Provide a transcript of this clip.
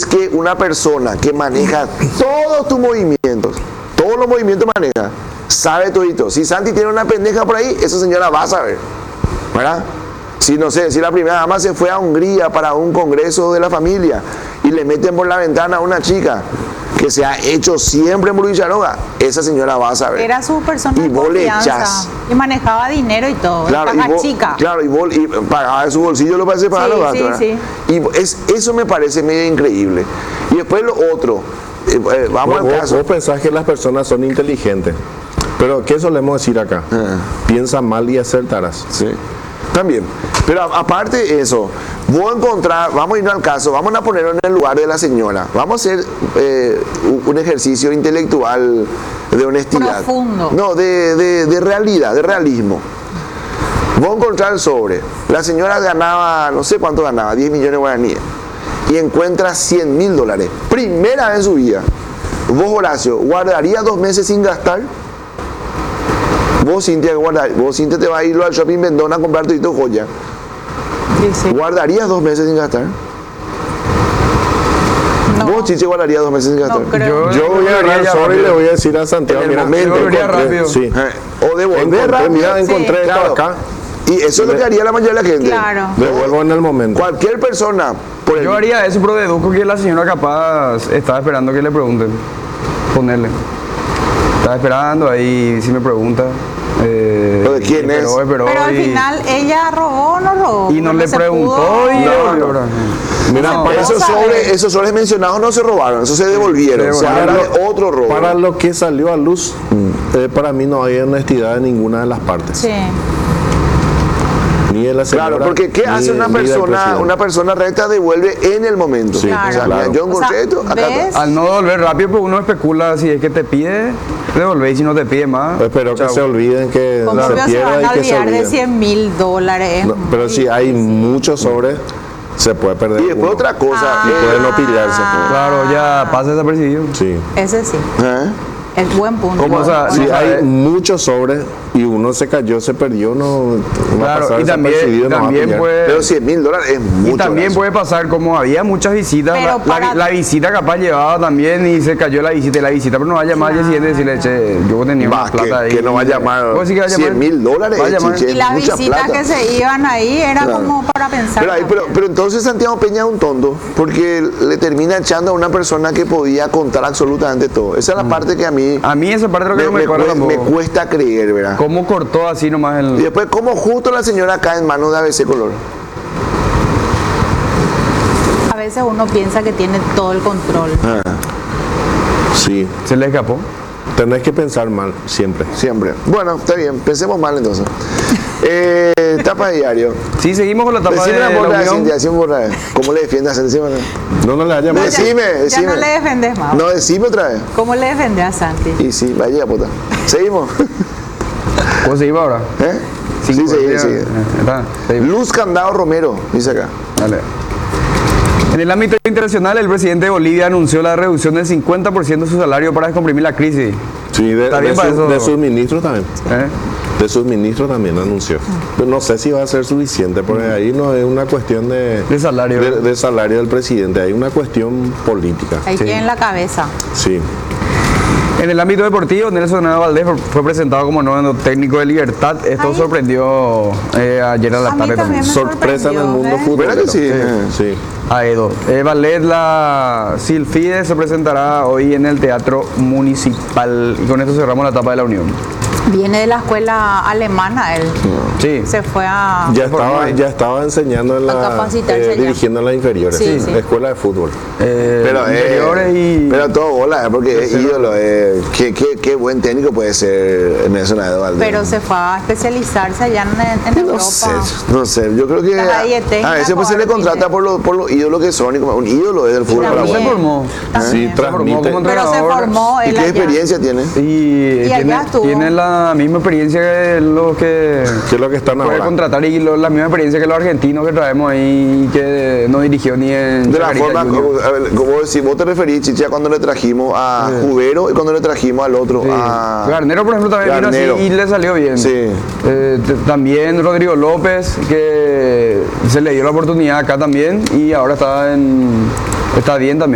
que una persona que maneja todos tus movimientos, todos los movimientos maneja, sabe todito. Si Santi tiene una pendeja por ahí, esa señora va a saber, ¿verdad? Si no sé, si la primera dama se fue a Hungría para un congreso de la familia y le meten por la ventana a una chica que se ha hecho siempre en Burguicharoga, esa señora va a saber. Era su persona y de vos le confianza. echás. Y manejaba dinero y todo. Claro, Caja y vos, chica. claro, y pagaba de su bolsillo lo parece para los gastos. Sí. Y eso me parece medio increíble. Y después lo otro, vamos al caso. Vos pensás que las personas son inteligentes, pero ¿qué solemos decir acá? Piensa mal y acertarás. Sí, también. Pero aparte de eso, vos encontrar, vamos a irnos al caso, vamos a ponernos en el lugar de la señora, vamos a hacer un ejercicio intelectual de honestidad. Profundo. No, de realidad, de realismo. Vos encontrar el sobre, la señora ganaba, no sé cuánto ganaba, 10 millones de guaraníes, y encuentra 100.000 dólares, primera vez en su vida. Vos, Horacio, ¿guardarías 2 meses sin gastar? Vos, Cintia, te vas a ir al shopping Vendona a comprar tu joya. Sí. ¿Guardarías 2 meses sin gastar? No. ¿Vos, Chiche, guardarías 2 meses sin gastar? No creo. Yo voy a agarrar el sobre y le voy a decir a Santiago, En el mira, momento, yo encontré, rápido. sí. O devolver Encontré, rápido. mira, encontré esto Claro. acá. Y eso es lo que haría la mayoría de la gente. Claro. Devuelvo en el momento. Cualquier persona, por el, Yo haría eso, pero deduzco que la señora capaz estaba esperando que le pregunten. Ponerle. Estaba esperando, ahí si me pregunta. ¿Pero de quién es? Pero al final, ¿ella robó o no robó? Y no Porque le se preguntó pudo- y No. Mira, No, para, esos sobres mencionados no se robaron, esos se devolvieron. Se habla de otro robo. para lo que salió a luz, para mí no hay honestidad de ninguna de las partes. Sí. Ni de la señora, Claro, porque ¿qué ni- hace una ni del persona? presidente. Una persona recta devuelve en el momento. Sí, O sea, claro. mira, yo encontré O sea, esto, acá ¿ves? está. Al no devolver rápido, pues uno especula si es que te pide, devolver, y si no te pide más. Espero que chao. se olviden que ¿Cómo se se van pierda a y que se olvidar de olviden. 100.000 dólares? No, pero si hay muchos sobres, se puede perder. Y después uno. otra cosa. Y puede no pillarse. Claro, ya pasa desapercibido. Sí. Ese sí. ¿Eh? Es buen punto. ¿Cómo? O sea, Si no hay sabe. muchos sobres y uno se cayó, se perdió, no va a Claro, pasar y también, desapercibido, no va a también pillar. puede. Pero 100.000 dólares es mucho. Y también Horacio. puede pasar como había muchas visitas, Pero la visita capaz llevaba también y se cayó la visita, pero no va a llamar al día siguiente y decirle, che, yo tenía Va, más plata ahí. que no va a llamar. ¿Vos sí que va a llamar? 100.000 dólares, Va a llamar. chiche. Y las mucha visitas plata. que se iban ahí era Claro. como para pensar. Pero entonces Santiago Peña es un tonto, porque le termina echando a una persona que podía contar absolutamente todo. Esa es la parte que a mí A mí esa parte es lo que no me cuadra me tampoco. cuesta creer, ¿verdad? ¿Cómo cortó así nomás Y el...? después, ¿cómo justo la señora cae en manos de ABC Color? A veces uno piensa que tiene todo el control. Sí, ¿Se le escapó? tenés que pensar mal, siempre. Siempre. Bueno, está bien, pensemos mal entonces. Tapa de diario. Sí, seguimos con la etapa de Decime la una borra de unión. Cintia, decime una borra de- ¿Cómo le defiendas encima? No le haya mal. Decime, Ya decime. no le defendés más. No, decime otra vez. ¿Cómo le defendés a Santi? Y sí, vaya puta. Seguimos. ¿Cómo se iba ahora? ¿Eh? Sí, Cinco, sí, ya, sí. Está, seguimos. Luz Candado Romero, dice acá. Dale. En el ámbito internacional, el presidente de Bolivia anunció la reducción del 50% de su salario para descomprimir la crisis. Sí, Está bien para eso. de sus ministros también. ¿Eh? De sus ministros también anunció. Pero no sé si va a ser suficiente, porque ahí no es una cuestión de salario. de salario del presidente, hay una cuestión política. Ahí Sí. tiene en la cabeza. Sí. En el ámbito deportivo, Nelson Hernández Valdés fue presentado como nuevo técnico de Libertad. Esto Ay. sorprendió ayer a la A mí tarde también también. me Sorpresa en el mundo sorprendió, ¿Verdad que futbolero. sí? Sí. A Edo. Valdés, la Silfide se presentará hoy en el Teatro Municipal. Y con esto cerramos la etapa de la Unión. Viene de la escuela alemana él. Sí. Se fue a... Ya estaba enseñando en A la capacitarse allá. dirigiendo en las inferiores, Sí, sí. escuela de fútbol. Inferiores y... Pero todo bola, porque es ídolo. Qué buen técnico puede ser Nelson Aedo Valdés. Pero se fue a especializarse allá en Europa. No sé, yo creo que Está ahí de técnica, a veces pues se le jugador, contrata por los ídolos que son, y como un ídolo es del fútbol También. Se paraguayo. formó. También. Sí, Se formó transmite. como Pero se entrenador. formó ¿Y él qué allá. experiencia tiene? Y allá tiene, estuvo. tiene la misma experiencia que los que ¿Qué es lo que están puede ahora? contratar y la misma experiencia que los argentinos que traemos ahí que no dirigió ni en De la Chacarita forma, Junior. a ver, como si vos te referís, Chicha, cuando le trajimos a Jubero y cuando le trajimos al otro, Sí. a Garnero, por ejemplo, también Garnero. vino así y le salió bien. Sí. También Rodrigo López, que se le dio la oportunidad acá también y ahora está bien también.